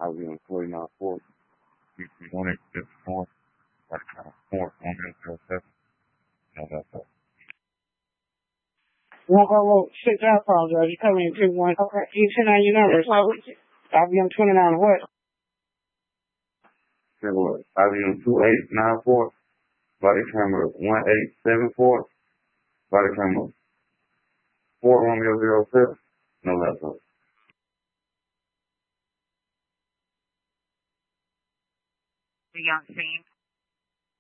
I'll be on 49 4. PC 1854, body count 41007. No, that's all. 106, I apologize. You're coming in 2-1. Okay, you send out your numbers. I'll be on 29 what? I'll be on 2894, body camera 1874, body camera 4 Romeo 06, no laptop. The young scene.